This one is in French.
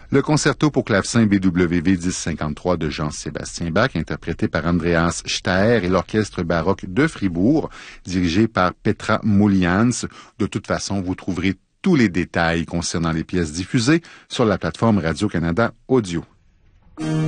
Le concerto pour clavecin BWV 1053 de Jean-Sébastien Bach, interprété par Andreas Staer et l'Orchestre baroque de Fribourg, dirigé par Petra Moulians. De toute façon, vous trouverez tous les détails concernant les pièces diffusées sur la plateforme Radio-Canada Audio.